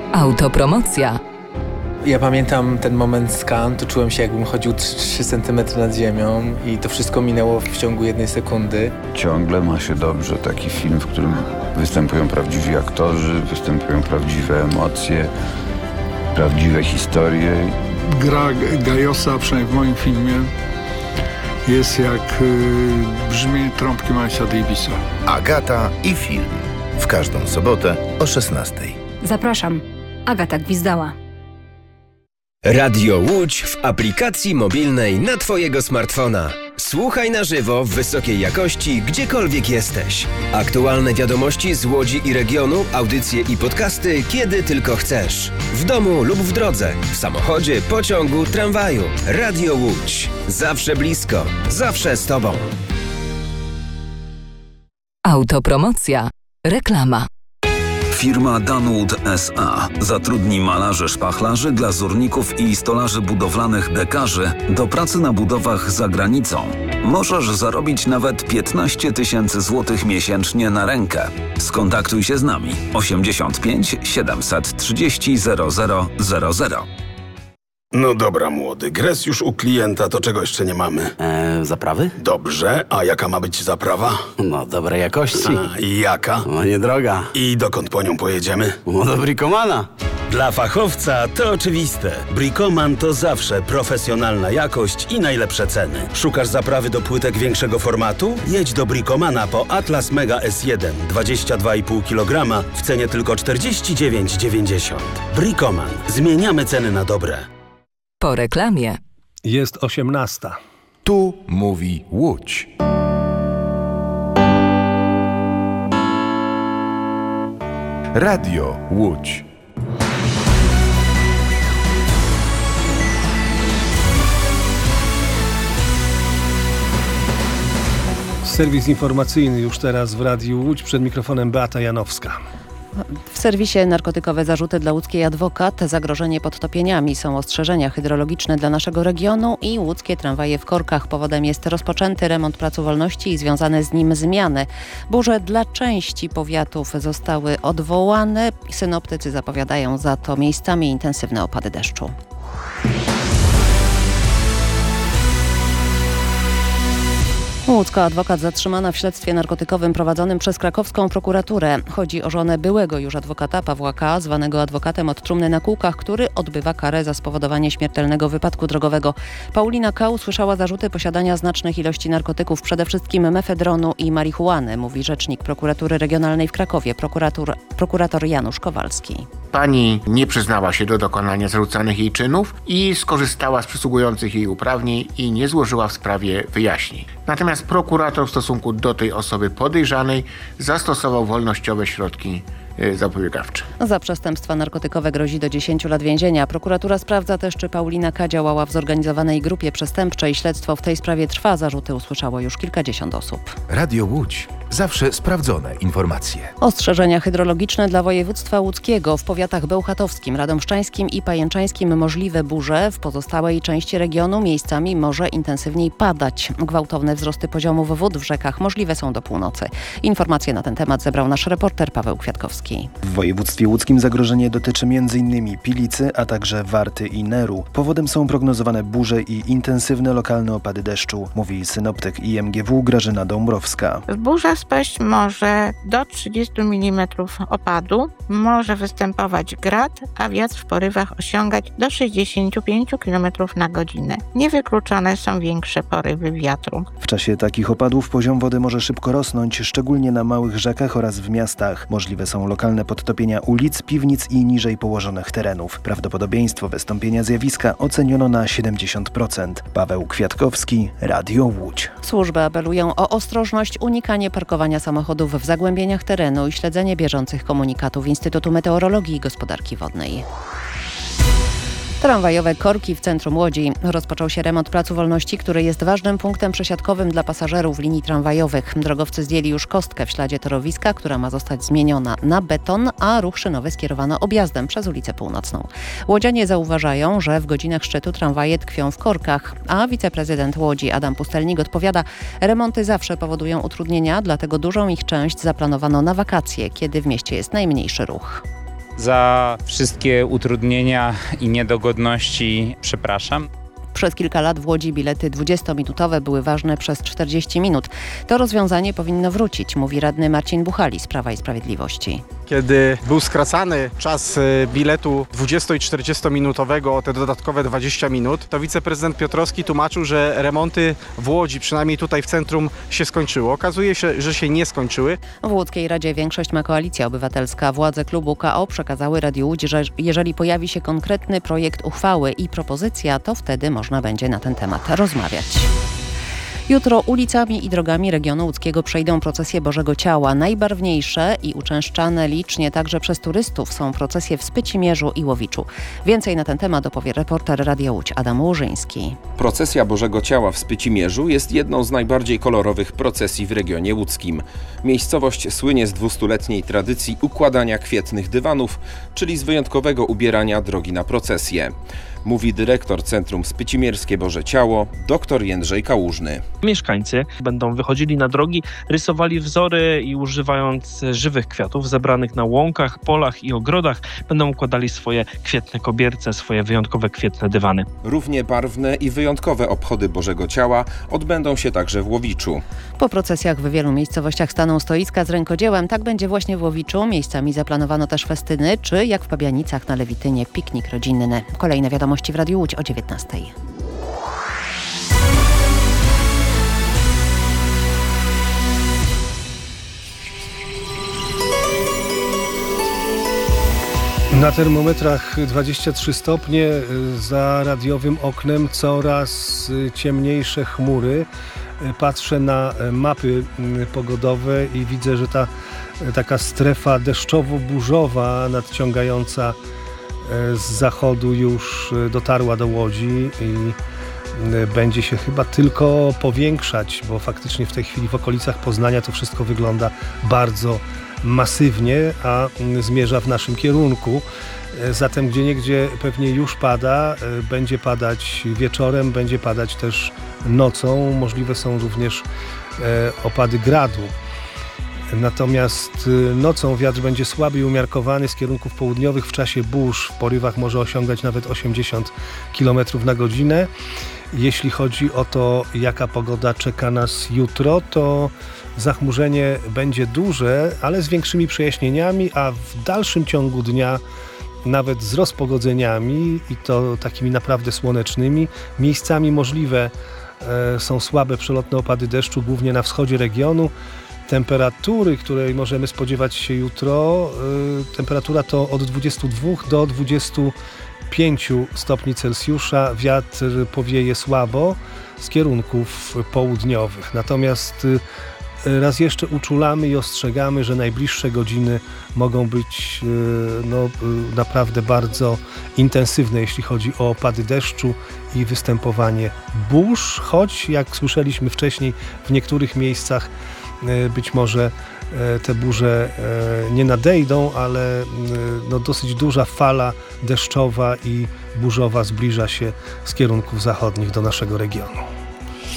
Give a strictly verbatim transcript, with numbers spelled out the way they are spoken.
Autopromocja. Ja pamiętam ten moment z Cannes, to czułem się, jakbym chodził trzy centymetry nad ziemią i to wszystko minęło w ciągu jednej sekundy. Ciągle ma się dobrze taki film, w którym występują prawdziwi aktorzy, występują prawdziwe emocje, prawdziwe historie. Gra Gajosa, przynajmniej w moim filmie, jest jak y, brzmi trąbki Milesa Davisa. Agata i film. W każdą sobotę o szesnastej. Zapraszam. Agata Gwizdała. Radio Łódź w aplikacji mobilnej na Twojego smartfona. Słuchaj na żywo w wysokiej jakości, gdziekolwiek jesteś. Aktualne wiadomości z Łodzi i regionu, audycje i podcasty, kiedy tylko chcesz. W domu lub w drodze, w samochodzie, pociągu, tramwaju. Radio Łódź. Zawsze blisko, zawsze z Tobą. Autopromocja. Reklama. Firma Dunwood S A zatrudni malarzy szpachlarzy, glazurników i stolarzy budowlanych dekarzy do pracy na budowach za granicą. Możesz zarobić nawet piętnaście tysięcy złotych miesięcznie na rękę. Skontaktuj się z nami osiemdziesiąt pięć siedemset trzydzieści zero zero zero zero. No dobra, młody, gres już u klienta, to czego jeszcze nie mamy? Eee, zaprawy? Dobrze, a jaka ma być zaprawa? No, dobrej jakości. A, i jaka? No, niedroga. I dokąd po nią pojedziemy? No, do Bricomana. Dla fachowca to oczywiste. Bricoman to zawsze profesjonalna jakość i najlepsze ceny. Szukasz zaprawy do płytek większego formatu? Jedź do Bricomana po Atlas Mega S jeden dwadzieścia dwa i pół kilograma w cenie tylko czterdzieści dziewięć dziewięćdziesiąt. Bricoman. Zmieniamy ceny na dobre. Po reklamie. Jest osiemnasta. Tu mówi Łódź. Radio Łódź. Serwis informacyjny już teraz w Radiu Łódź. Przed mikrofonem Beata Janowska. W serwisie narkotykowe zarzuty dla łódzkiej adwokat, zagrożenie podtopieniami, są ostrzeżenia hydrologiczne dla naszego regionu i łódzkie tramwaje w korkach. Powodem jest rozpoczęty remont Placu Wolności i związane z nim zmiany. Burze dla części powiatów zostały odwołane. Synoptycy zapowiadają za to miejscami intensywne opady deszczu. Łódzka adwokat zatrzymana w śledztwie narkotykowym prowadzonym przez krakowską prokuraturę. Chodzi o żonę byłego już adwokata Pawła K., zwanego adwokatem od trumny na kółkach, który odbywa karę za spowodowanie śmiertelnego wypadku drogowego. Paulina K. usłyszała zarzuty posiadania znacznych ilości narkotyków, przede wszystkim mefedronu i marihuany, mówi rzecznik prokuratury regionalnej w Krakowie, prokurator, prokurator Janusz Kowalski. Pani nie przyznała się do dokonania zarzucanych jej czynów i skorzystała z przysługujących jej uprawnień i nie złożyła w sprawie wyjaśnień. Natomiast prokurator w stosunku do tej osoby podejrzanej zastosował wolnościowe środki zapobiegawcze. Za przestępstwa narkotykowe grozi do dziesięciu lat więzienia. Prokuratura sprawdza też, czy Paulina K. działała w zorganizowanej grupie przestępczej. Śledztwo w tej sprawie trwa. Zarzuty usłyszało już kilkadziesiąt osób. Radio Łódź. Zawsze sprawdzone informacje. Ostrzeżenia hydrologiczne dla województwa łódzkiego. W powiatach bełchatowskim, radomszczańskim i pajęczańskim możliwe burze. W pozostałej części regionu miejscami może intensywniej padać. Gwałtowne wzrosty poziomów wód w rzekach możliwe są do północy. Informacje na ten temat zebrał nasz reporter Paweł Kwiatkowski. W województwie łódzkim zagrożenie dotyczy między innymi Pilicy, a także Warty i Neru. Powodem są prognozowane burze i intensywne lokalne opady deszczu, mówi synoptyk I M G W Grażyna Dąbrowska. W burzach spaść może do trzydziestu milimetrów opadu, może występować grad, a wiatr w porywach osiągać do sześćdziesięciu pięciu kilometrów na godzinę. Niewykluczone są większe porywy wiatru. W czasie takich opadów poziom wody może szybko rosnąć, szczególnie na małych rzekach oraz w miastach. Możliwe są lokalne podtopienia ulic, piwnic i niżej położonych terenów. Prawdopodobieństwo wystąpienia zjawiska oceniono na siedemdziesiąt procent. Paweł Kwiatkowski, Radio Łódź. Służby apelują o ostrożność, unikanie parkowania samochodów w zagłębieniach terenu i śledzenie bieżących komunikatów Instytutu Meteorologii i Gospodarki Wodnej. Tramwajowe korki w centrum Łodzi. Rozpoczął się remont Placu Wolności, który jest ważnym punktem przesiadkowym dla pasażerów linii tramwajowych. Drogowcy zdjęli już kostkę w śladzie torowiska, która ma zostać zmieniona na beton, a ruch szynowy skierowano objazdem przez ulicę Północną. Łodzianie zauważają, że w godzinach szczytu tramwaje tkwią w korkach, a wiceprezydent Łodzi Adam Pustelnik odpowiada: remonty zawsze powodują utrudnienia, dlatego dużą ich część zaplanowano na wakacje, kiedy w mieście jest najmniejszy ruch. Za wszystkie utrudnienia i niedogodności przepraszam. Przez kilka lat w Łodzi bilety dwudziestominutowe były ważne przez czterdzieści minut. To rozwiązanie powinno wrócić, mówi radny Marcin Buchali z Prawa i Sprawiedliwości. Kiedy był skracany czas biletu dwudziesto- i czterdziestominutowego o te dodatkowe dwadzieścia minut, to wiceprezydent Piotrowski tłumaczył, że remonty w Łodzi, przynajmniej tutaj w centrum, się skończyły. Okazuje się, że się nie skończyły. W Łódzkiej Radzie większość ma Koalicja Obywatelska. Władze klubu K O przekazały Radiu Łódź, że jeżeli pojawi się konkretny projekt uchwały i propozycja, to wtedy można będzie na ten temat rozmawiać. Jutro ulicami i drogami regionu łódzkiego przejdą procesje Bożego Ciała. Najbarwniejsze i uczęszczane licznie także przez turystów są procesje w Spycimierzu i Łowiczu. Więcej na ten temat opowie reporter Radia Łódź Adam Łużyński. Procesja Bożego Ciała w Spycimierzu jest jedną z najbardziej kolorowych procesji w regionie łódzkim. Miejscowość słynie z dwustuletniej tradycji układania kwietnych dywanów, czyli z wyjątkowego ubierania drogi na procesję. Mówi dyrektor Centrum Spycimierskie Boże Ciało, dr Jędrzej Kałużny. Mieszkańcy będą wychodzili na drogi, rysowali wzory i używając żywych kwiatów zebranych na łąkach, polach i ogrodach będą układali swoje kwietne kobierce, swoje wyjątkowe kwietne dywany. Równie barwne i wyjątkowe obchody Bożego Ciała odbędą się także w Łowiczu. Po procesjach w wielu miejscowościach staną stoiska z rękodziełem. Tak będzie właśnie w Łowiczu. Miejscami zaplanowano też festyny, czy jak w Pabianicach na Lewitynie piknik rodzinny. Kolejne wiadomości w Radiu Łódź o dziewiętnastej. Na termometrach dwadzieścia trzy stopnie, za radiowym oknem coraz ciemniejsze chmury. Patrzę na mapy pogodowe i widzę, że ta taka strefa deszczowo-burzowa nadciągająca z zachodu już dotarła do Łodzi i będzie się chyba tylko powiększać, bo faktycznie w tej chwili w okolicach Poznania to wszystko wygląda bardzo masywnie, a zmierza w naszym kierunku. Zatem gdzieniegdzie pewnie już pada, będzie padać wieczorem, będzie padać też nocą. Możliwe są również opady gradu. Natomiast nocą wiatr będzie słaby i umiarkowany z kierunków południowych. W czasie burz w porywach może osiągać nawet osiemdziesiąt kilometrów na godzinę. Jeśli chodzi o to, jaka pogoda czeka nas jutro, to zachmurzenie będzie duże, ale z większymi przejaśnieniami, a w dalszym ciągu dnia nawet z rozpogodzeniami i to takimi naprawdę słonecznymi. Miejscami możliwe e, są słabe przelotne opady deszczu, głównie na wschodzie regionu. Temperatury, której możemy spodziewać się jutro, e, temperatura to od dwudziestu dwóch do dwudziestu pięciu stopni Celsjusza. Wiatr powieje słabo z kierunków południowych. Natomiast raz jeszcze uczulamy i ostrzegamy, że najbliższe godziny mogą być no, naprawdę bardzo intensywne, jeśli chodzi o opady deszczu i występowanie burz, choć jak słyszeliśmy wcześniej, w niektórych miejscach być może te burze nie nadejdą, ale no, dosyć duża fala deszczowa i burzowa zbliża się z kierunków zachodnich do naszego regionu.